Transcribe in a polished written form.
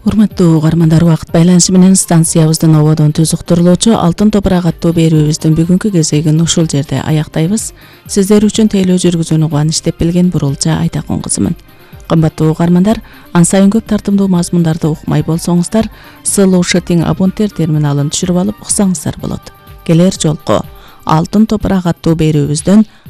Урматтуу угармандар, убакыт байланышы менен станциябыздын ободон түзүктүрүлүүчү Алтын топурак аттуу берүүбүздүн бүгүнкү кезегин ушул жерде аяктайбыз. Сиздер үчүн тейлөө жүргүзүүнү кубаныч деп билген Бурулча Айтакун кызымын. Кымбаттуу угармандар, ан сайын көп тартымдуу мазмундарды укмай болсоңуздар, Slow Shutting Abonter терминалын түшүрүп алып уксаңыздар болот. Келер жолку Алтын топурак аттуу берүүбүздөн